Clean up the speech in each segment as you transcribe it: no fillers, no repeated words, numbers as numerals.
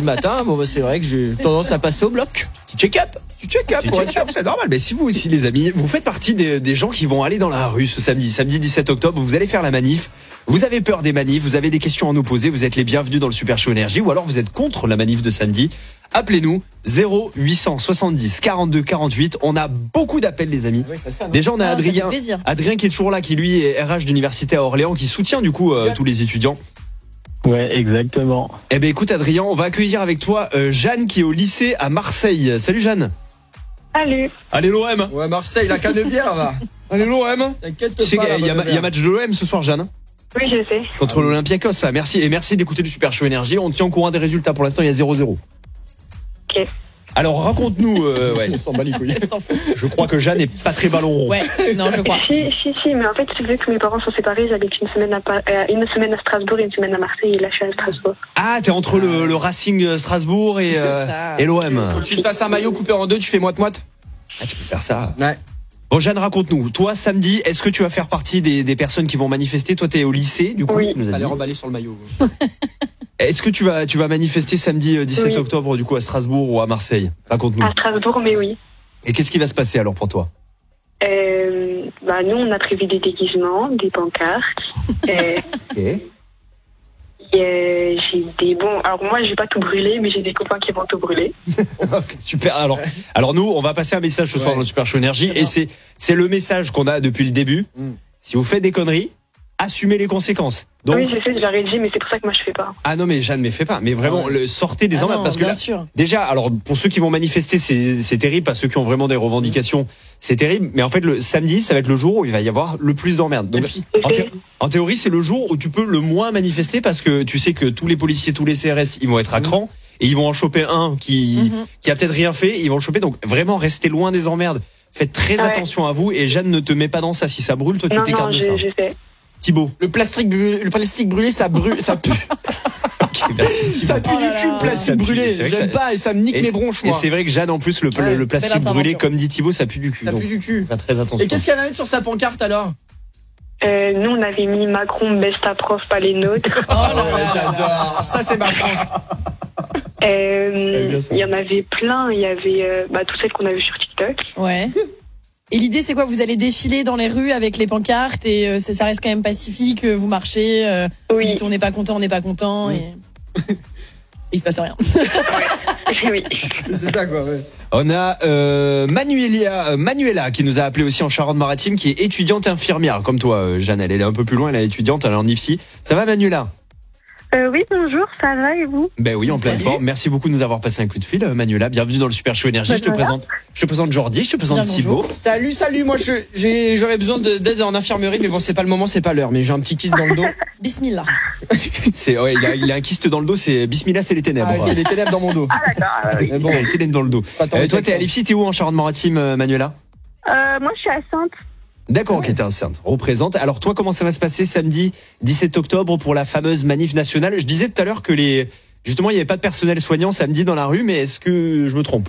samedi matin, bon, bah, c'est vrai que j'ai tendance à passer au bloc. Petit check-up. Pour être sûr, c'est normal. Mais si vous aussi, les amis, vous faites partie des gens qui vont aller dans la rue ce samedi 17 octobre, vous allez faire la manif. Vous avez peur des manifs, vous avez des questions à nous poser, vous êtes les bienvenus dans le Super Show Énergie, ou alors vous êtes contre la manif de samedi. Appelez-nous 0870 42 48. On a beaucoup d'appels, les amis. Oui, ça, Déjà, on a Adrien qui est toujours là, qui lui est RH d'université à Orléans, qui soutient du coup tous les étudiants. Ouais, exactement. Eh ben écoute Adrien, on va accueillir avec toi Jeanne qui est au lycée à Marseille. Salut Jeanne. Salut. Allez l'OM. Ouais, Marseille, la Canebière, va. Allez l'OM. T'inquiète Tu sais pas. qu'il y a match de l'OM ce soir, Jeanne. Oui, je sais. Contre l'Olympiakos, ça. Merci d'écouter le Super Show Énergie. On tient au courant des résultats. Pour l'instant, il y a 0-0. Ok. Alors raconte-nous. On s'en bat les couilles. Elle s'en fout. Je crois que Jeanne est pas très ballon rond. Ouais, non, je crois. Si, mais en fait, vu que mes parents sont séparés, j'habite une semaine à Strasbourg et une semaine à Marseille, et là, je suis à Strasbourg. Ah, t'es entre le Racing Strasbourg et l'OM. Tu te fasses un maillot coupé en deux, tu fais moite-moite. Ah, tu peux faire ça. Ouais. Bon, Jeanne, raconte-nous. Toi, samedi, est-ce que tu vas faire partie des personnes qui vont manifester? Toi, t'es au lycée, du coup. Oui. Tu nous as Allez dit. remballer sur le maillot. Est-ce que tu vas manifester samedi 17 Oui. octobre, du coup, à Strasbourg ou à Marseille? Raconte-nous. À Strasbourg, mais oui. Et qu'est-ce qui va se passer alors pour toi? Nous, on a prévu des déguisements, des pancartes. Ok. J'ai des bons. Alors, moi, je vais pas tout brûler, mais j'ai des copains qui vont tout brûler. Super. Alors nous, on va passer un message ce soir dans le Super Show Énergie, et c'est le message qu'on a depuis le début. Si vous faites des conneries, assumez les conséquences. Donc, Oui, je sais, je leur ai dit, mais c'est pour ça que moi, je fais pas. ah non, mais Jeanne, mais fais pas. Mais vraiment, sortez des emmerdes, parce que bien là, sûr. déjà, alors pour ceux qui vont manifester, c'est terrible, pas ceux qui ont vraiment des revendications, c'est terrible. Mais en fait, le samedi, ça va être le jour où il va y avoir le plus d'emmerdes. Donc, en théorie, c'est le jour où tu peux le moins manifester, parce que tu sais que tous les policiers, tous les CRS, ils vont être à cran, et ils vont en choper un qui a peut-être rien fait, ils vont le choper. Donc vraiment, restez loin des emmerdes. Faites très attention à vous, et Jeanne, ne te mets pas dans ça. Si ça brûle, toi, tu t'écartes de ça. Je sais. Thibaut. Le plastique brûlé, ça brûle, ça pue. Merci, Ça Thibaut. pue du cul, le plastique brûlé. C'est vrai que J'aime ça- pas et ça me nique mes bronches, Et moi. c'est vrai que Jeanne, en plus, le belle plastique brûlé, intervention. comme dit Thibaut, ça pue du cul. Ça Donc, pue du cul. faites très attention. Et qu'est-ce qu'elle va mettre sur sa pancarte alors? Nous, on avait mis Macron, baisse ta prof, pas les nôtres. Oh là là. J'adore. Ça, c'est ma France. Il y en avait plein. Il y avait toutes celles qu'on a vues sur TikTok. Ouais. Et l'idée, c'est quoi? Vous allez défiler dans les rues avec les pancartes et ça reste quand même pacifique, vous marchez, vous Oui. dites on n'est pas content, et il se passe rien. Oui. C'est ça, quoi, ouais. On a Manuela qui nous a appelé aussi en Charente-Maritime, qui est étudiante infirmière, comme toi, Jeanne. Elle est un peu plus loin, elle est étudiante, elle est en IFSI. Ça va, Manuela? Oui, bonjour, ça va et vous? Ben oui, en pleine Salut. forme. Merci beaucoup de nous avoir passé un coup de fil, Manuela. Bienvenue dans le Super Show Énergie. Je te présente Jordi, je te présente Bien, Thibaut. bonjour. Salut, moi j'aurais besoin d'aide en infirmerie, mais bon, c'est pas le moment, c'est pas l'heure. Mais j'ai un petit kiss dans le dos. Bismillah. Il a un kyste dans le dos, c'est Bismillah, c'est les ténèbres. Ah, c'est les ténèbres dans mon dos. Mais bon, il a les ténèbres dans le dos. Pas tant de Toi, t'es à temps. l'IFSI, t'es où en Charente-Maritime, Manuela? Moi, je suis à Sainte. D'accord, ok, t'es enceinte. Représente. Alors toi, comment ça va se passer samedi 17 octobre pour la fameuse manif nationale? Je disais tout à l'heure que justement, il n'y avait pas de personnel soignant samedi dans la rue, mais est-ce que je me trompe?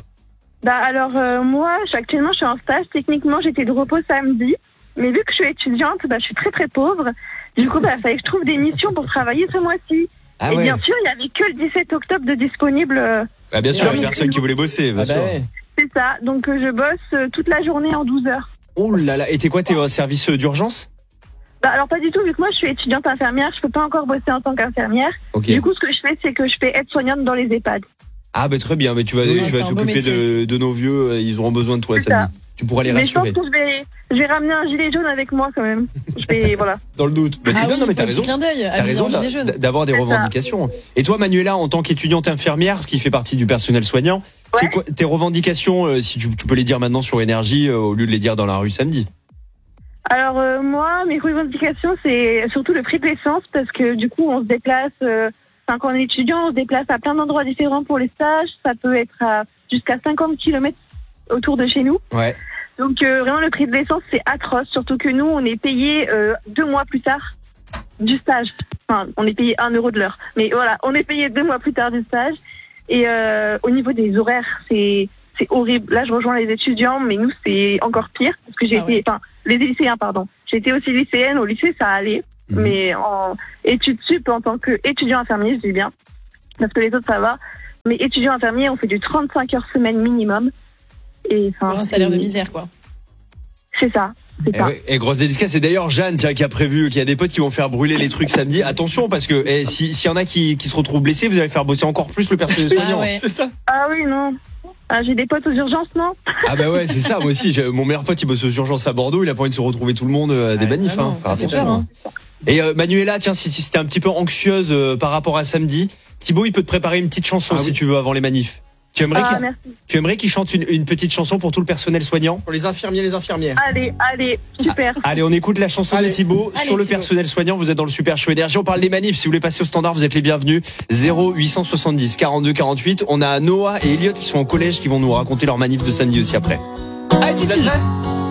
Moi, actuellement, je suis en stage. Techniquement, j'étais de repos samedi. Mais vu que je suis étudiante, je suis très très pauvre. Du coup, il fallait que je trouve des missions pour travailler ce mois-ci. Ah et ouais. bien sûr, il n'y avait que le 17 octobre de disponible. Ah, bien sûr, il y a oui. personne qui voulait bosser, bien Ah, bah sûr. ouais. C'est ça. Donc, je bosse toute la journée en 12 heures. Oh là là, et t'es quoi, t'es au service d'urgence? Alors, pas du tout. Vu que moi, je suis étudiante infirmière, je peux pas encore bosser en tant qu'infirmière. Ok. Du coup, ce que je fais, c'est que je fais aide-soignante dans les EHPAD. Ah bah très bien, mais tu vas Ouais, c'est un beau t'occuper métier aussi. de nos vieux, ils auront besoin de toi C'est samedi. Tu pourras les Mais je pense rassurer. que je vais ramener un gilet jaune avec moi quand même. Voilà. Dans le doute. Bah, c'est Ah bien, oui, non mais t'as petit raison. clin d'œil, T'as habillé raison en gilet jaune. d'avoir des C'est ça. revendications. Et toi, Manuela, en tant qu'étudiante infirmière qui fait partie du personnel soignant, c'est quoi tes revendications, si tu peux les dire maintenant sur Énergie, au lieu de les dire dans la rue samedi? Alors moi, mes revendications, c'est surtout le prix de l'essence parce que du coup, on se déplace, quand on est étudiant, on se déplace à plein d'endroits différents pour les stages. Ça peut être jusqu'à 50 km autour de chez nous. Ouais. Donc vraiment, le prix de l'essence, c'est atroce. Surtout que nous, on est payé 2 mois plus tard du stage. Enfin, on est payé 1 euro de l'heure. Mais voilà, on est payé 2 mois plus tard du stage. Et au niveau des horaires, c'est horrible. Là, je rejoins les étudiants, mais nous, c'est encore pire parce que les lycéens, pardon. J'ai été aussi lycéenne. Au lycée, ça allait. Mais en études sup, en tant qu'étudiant infirmier, je dis bien, parce que les autres, ça va. Mais étudiants infirmiers, on fait du 35 heures semaine minimum. Et Pour un salaire de misère, quoi. C'est ça. C'est ça. Et grosse dédicace. Et d'ailleurs, Jeanne, tiens, qui a prévu qu'il y a des potes qui vont faire brûler les trucs samedi. Attention, parce que s'il y en a qui se retrouvent blessés, vous allez faire bosser encore plus le personnel soignant. ouais. C'est ça. Ah oui, non. Ah, j'ai des potes aux urgences, non? Ah bah ouais, c'est ça. Moi aussi, mon meilleur pote, il bosse aux urgences à Bordeaux. Il a pas envie de se retrouver tout le monde à des manifs. non, ça fait peur, hein. Et Manuela, tiens, si c'était un petit peu anxieuse par rapport à samedi, Thibaut, il peut te préparer une petite chanson si tu veux avant les manifs. Tu aimerais qu'il chante une petite chanson pour tout le personnel soignant? Pour les infirmiers, les infirmières. Allez, super. Allez, on écoute la chanson de Thibaut sur le personnel soignant. Vous êtes dans le Super Show Énergie. On parle des manifs. Si vous voulez passer au standard, vous êtes les bienvenus. 0870 42 48. On a Noah et Elliot qui sont au collège qui vont nous raconter leur manif de samedi aussi après. Allez, vous êtes prêts?